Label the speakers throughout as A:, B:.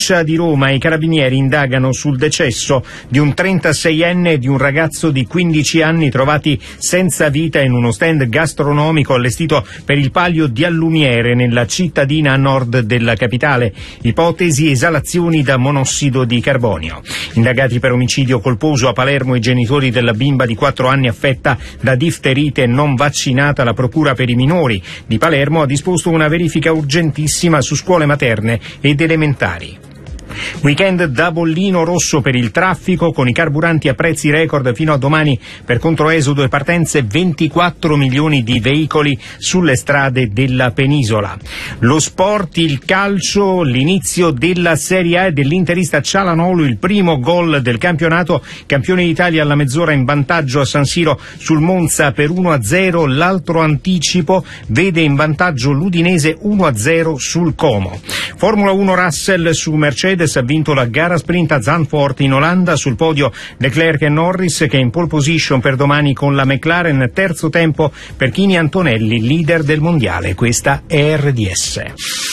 A: Di Roma, i carabinieri indagano sul decesso di un 36enne e di un ragazzo di 15 anni trovati senza vita in uno stand gastronomico allestito per il Palio di Allumiere nella cittadina a nord della capitale. Ipotesi: esalazioni da monossido di carbonio. Indagati per omicidio colposo a Palermo i genitori della bimba di 4 anni affetta da difterite non vaccinata. La procura per i minori di Palermo ha disposto una verifica urgentissima su scuole materne ed elementari. Weekend da bollino rosso per il traffico, con i carburanti a prezzi record fino a domani per controesodo e partenze, 24 milioni di veicoli sulle strade della penisola. Lo sport, il calcio, l'inizio della Serie A e dell'interista Cialanoglu, il primo gol del campionato, campione d'Italia alla mezz'ora in vantaggio a San Siro sul Monza per 1-0, l'altro anticipo vede in vantaggio l'Udinese 1-0 sul Como. Formula 1 Russell su Mercedes ha vinto la gara sprint a Zandvoort in Olanda, sul podio Leclerc e Norris, che è in pole position per domani con la McLaren. Terzo tempo per Kimi Antonelli, leader del mondiale. Questa è RDS.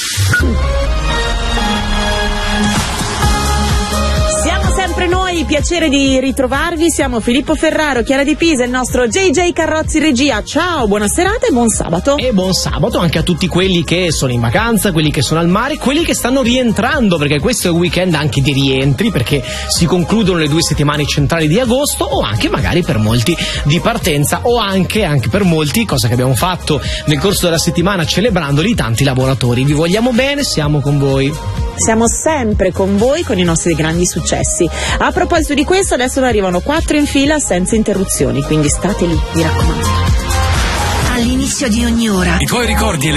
B: Noi, piacere di ritrovarvi, siamo Filippo Ferraro, Chiara Di Pisa, il nostro JJ Carrozzi regia. Ciao, buona serata e buon sabato.
C: E buon sabato anche a tutti quelli che sono in vacanza, quelli che sono al mare, quelli che stanno rientrando, perché questo è un weekend anche di rientri, perché si concludono le 2 settimane centrali di agosto, o anche magari per molti di partenza, o anche per molti, cosa che abbiamo fatto nel corso della settimana celebrandoli, tanti lavoratori. Vi vogliamo bene, siamo con voi.
B: Siamo sempre con voi con i nostri grandi successi. A proposito di questo, adesso ne arrivano 4 in fila senza interruzioni, quindi state lì, mi raccomando.
D: All'inizio di ogni ora
E: i tuoi ricordi e le